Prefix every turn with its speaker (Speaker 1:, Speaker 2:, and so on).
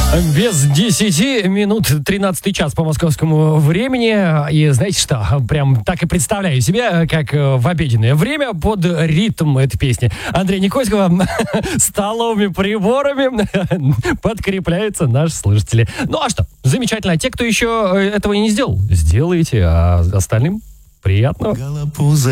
Speaker 1: Без 10 минут 13 час по московскому времени. И знаете что? Прям так и представляю себе, как в обеденное время под ритм этой песни Андрея Никольского столовыми приборами подкрепляются наши слушатели. Ну а что? Замечательно. А те, кто еще этого и не сделал, сделайте. А остальным приятного.